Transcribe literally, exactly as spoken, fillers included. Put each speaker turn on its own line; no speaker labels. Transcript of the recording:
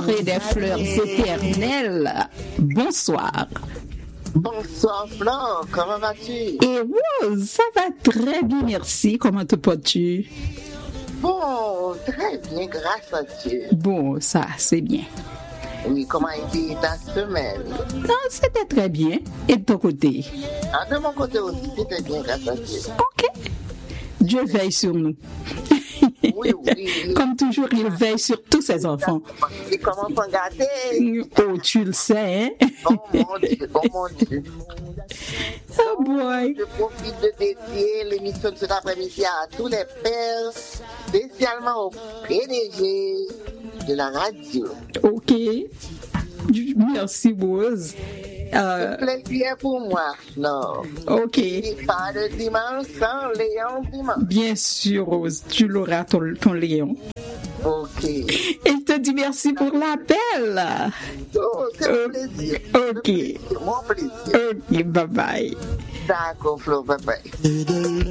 forêt des fleurs éternelles. Bonsoir.
Bonsoir Flore, comment vas-tu?
Et Rose, ça va très bien, merci. Comment te portes-tu?
Bon, très bien, grâce à Dieu.
Bon, ça, c'est bien.
Oui, comment a été ta semaine?
Non, c'était très bien. Et de ton côté?
Ah, de mon côté aussi, c'était bien, grâce à Dieu.
Ok. Dieu veille sur nous.
Oui, oui.
Comme toujours, il veille sur tous ses enfants.
Et comment s'en gâter?
Oh, tu le sais, hein?
Oh mon Dieu, oh mon Dieu.
Oh boy.
Je profite de dédier l'émission de cet après-midi à tous les pères, spécialement au P D G de la radio.
Ok. Merci, Rose. Euh,
C'est un plaisir pour moi, non.
Ok.
Et pas de dimanche sans Léon dimanche.
Bien sûr, Rose, tu l'auras, ton, ton Léon.
Ok.
Et je te dis merci pour l'appel.
Oh, c'est un plaisir.
Ok.
C'est mon plaisir.
Ok, bye bye.
D'accord, Flo, bye bye.